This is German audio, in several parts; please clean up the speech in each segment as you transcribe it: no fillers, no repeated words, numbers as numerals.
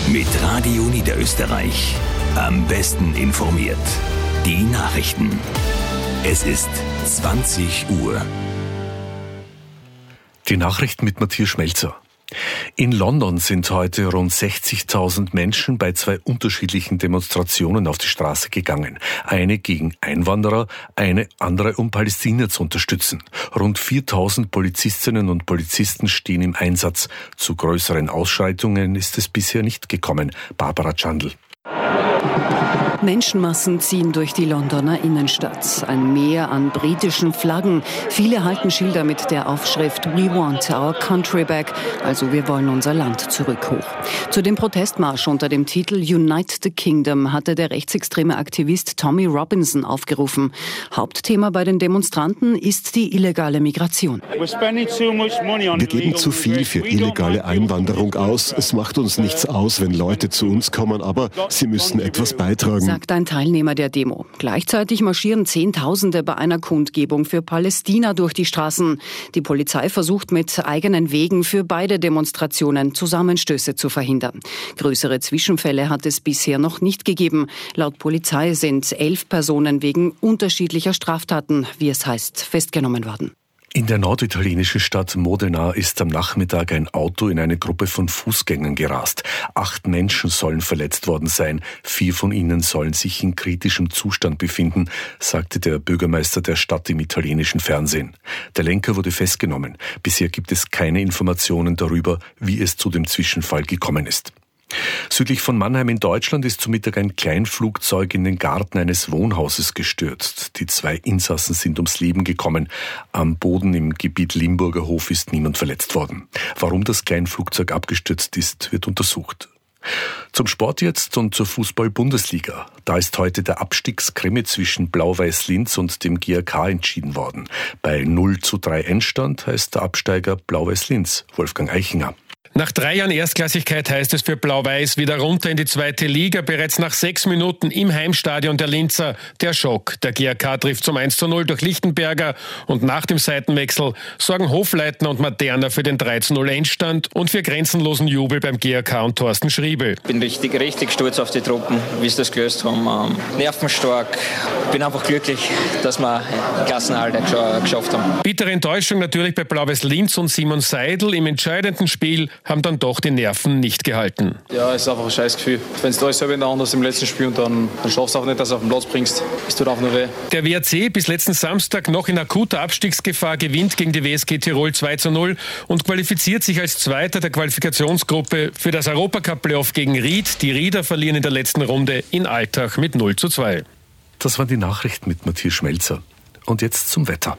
Mit Radio Niederösterreich. Am besten informiert. Die Nachrichten. Es ist 20 Uhr. Die Nachrichten mit Matthias Schmelzer. In London sind heute rund 60.000 Menschen bei zwei unterschiedlichen Demonstrationen auf die Straße gegangen. Eine gegen Einwanderer, eine andere, um Palästina zu unterstützen. Rund 4.000 Polizistinnen und Polizisten stehen im Einsatz. Zu größeren Ausschreitungen ist es bisher nicht gekommen. Barbara Chandl. Menschenmassen ziehen durch die Londoner Innenstadt. Ein Meer an britischen Flaggen. Viele halten Schilder mit der Aufschrift "We want our country back", also wir wollen unser Land zurück hoch. Zu dem Protestmarsch unter dem Titel "Unite the Kingdom" hatte der rechtsextreme Aktivist Tommy Robinson aufgerufen. Hauptthema bei den Demonstranten ist die illegale Migration. Wir geben zu viel für illegale Einwanderung aus. Es macht uns nichts aus, wenn Leute zu uns kommen, aber sie müssen etwas beitragen, sagt ein Teilnehmer der Demo. Gleichzeitig marschieren Zehntausende bei einer Kundgebung für Palästina durch die Straßen. Die Polizei versucht mit eigenen Wegen für beide Demonstrationen Zusammenstöße zu verhindern. Größere Zwischenfälle hat es bisher noch nicht gegeben. Laut Polizei sind 11 Personen wegen unterschiedlicher Straftaten, wie es heißt, festgenommen worden. In der norditalienischen Stadt Modena ist am Nachmittag ein Auto in eine Gruppe von Fußgängern gerast. 8 Menschen sollen verletzt worden sein. 4 von ihnen sollen sich in kritischem Zustand befinden, sagte der Bürgermeister der Stadt im italienischen Fernsehen. Der Lenker wurde festgenommen. Bisher gibt es keine Informationen darüber, wie es zu dem Zwischenfall gekommen ist. Südlich von Mannheim in Deutschland ist zu Mittag ein Kleinflugzeug in den Garten eines Wohnhauses gestürzt. Die 2 Insassen sind ums Leben gekommen. Am Boden im Gebiet Limburger Hof ist niemand verletzt worden. Warum das Kleinflugzeug abgestürzt ist, wird untersucht. Zum Sport jetzt und zur Fußball-Bundesliga. Da ist heute der Abstiegskrimi zwischen Blau-Weiß Linz und dem GAK entschieden worden. Bei 0:3 Endstand heißt der Absteiger Blau-Weiß Linz, Wolfgang Eichinger. Nach 3 Jahren Erstklassigkeit heißt es für Blau-Weiß wieder runter in die 2. Liga. Bereits nach 6 Minuten im Heimstadion der Linzer der Schock. Der GAK trifft zum 1:0 durch Lichtenberger und nach dem Seitenwechsel sorgen Hofleitner und Materna für den 3:0 Endstand und für grenzenlosen Jubel beim GAK und Thorsten Schriebel. Ich bin richtig stolz auf die Truppen, wie sie das gelöst haben. Nervenstark. Ich bin einfach glücklich, dass wir den Klassenerhalt geschafft haben. Bittere Enttäuschung natürlich bei Blau-Weiß Linz und Simon Seidel. Im entscheidenden Spiel haben dann doch die Nerven nicht gehalten. Ja, es ist einfach ein scheiß Gefühl. Wenn du alles selber in der Hand hast im letzten Spiel und dann schaffst du auch nicht, dass du auf den Platz bringst. Es tut auch nur weh. Der WRC, bis letzten Samstag noch in akuter Abstiegsgefahr, gewinnt gegen die WSG Tirol 2:0 und qualifiziert sich als Zweiter der Qualifikationsgruppe für das Europacup-Playoff gegen Ried. Die Rieder verlieren in der letzten Runde in Altach mit 0:2. Das waren die Nachrichten mit Matthias Schmelzer. Und jetzt zum Wetter.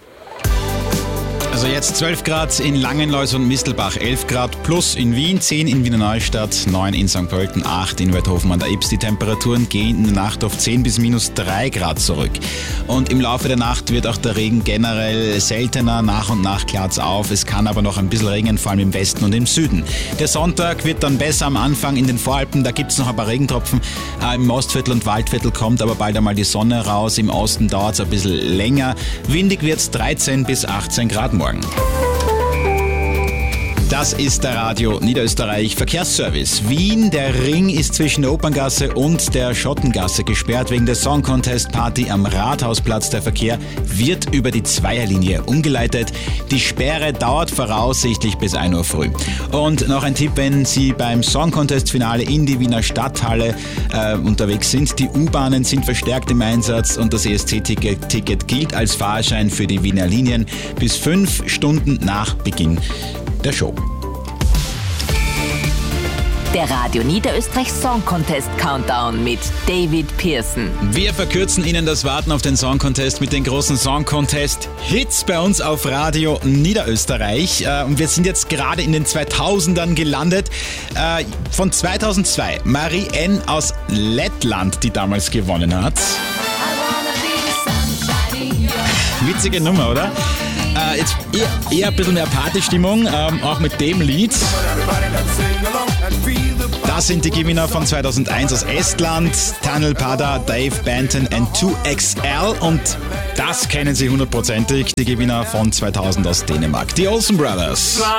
Also jetzt 12 Grad in Langenlois und Mistelbach, 11 Grad plus in Wien, 10 in Wiener Neustadt, 9 in St. Pölten, 8 in Weidhofen an der Ybbs. Die Temperaturen gehen in der Nacht auf 10 bis minus 3 Grad zurück. Und im Laufe der Nacht wird auch der Regen generell seltener, nach und nach klart's auf. Es kann aber noch ein bisschen regnen, vor allem im Westen und im Süden. Der Sonntag wird dann besser am Anfang in den Voralpen, da gibt's noch ein paar Regentropfen. Im Ostviertel und Waldviertel kommt aber bald einmal die Sonne raus, im Osten dauert's ein bisschen länger. Windig wird's 13 bis 18 Grad morgen. Das ist der Radio Niederösterreich Verkehrsservice. Wien, der Ring ist zwischen der Operngasse und der Schottengasse gesperrt wegen der Song Contest Party am Rathausplatz. Der Verkehr wird über die Zweierlinie umgeleitet. Die Sperre dauert voraussichtlich bis 1 Uhr früh. Und noch ein Tipp, wenn Sie beim Song Contest Finale in die Wiener Stadthalle unterwegs sind. Die U-Bahnen sind verstärkt im Einsatz und das ESC-Ticket gilt als Fahrschein für die Wiener Linien bis 5 Stunden nach Beginn der Show. Der Radio Niederösterreich Song Contest Countdown mit David Pearson. Wir verkürzen Ihnen das Warten auf den Song Contest mit den großen Song Contest Hits bei uns auf Radio Niederösterreich. Und wir sind jetzt gerade in den 2000ern gelandet. Von 2002 Marie-N aus Lettland, die damals gewonnen hat. Witzige Nummer, oder? Jetzt eher ein bisschen mehr Partystimmung, auch mit dem Lied. Das sind die Gewinner von 2001 aus Estland, Tanel Pada, Dave Banton and 2XL. Und das kennen Sie hundertprozentig, die Gewinner von 2000 aus Dänemark, die Olsen Brothers.